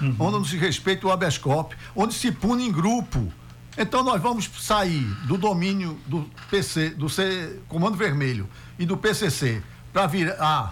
onde não se respeita o habeas corpus, onde se pune em grupo. Então nós vamos sair do domínio do PC, Comando Vermelho e do PCC para virar